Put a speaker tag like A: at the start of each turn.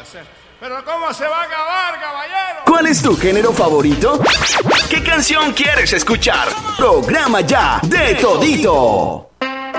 A: Pero ¿cómo se va a acabar, caballero?
B: ¿Cuál es tu género favorito? ¿Qué canción quieres escuchar? Programa ya de todito.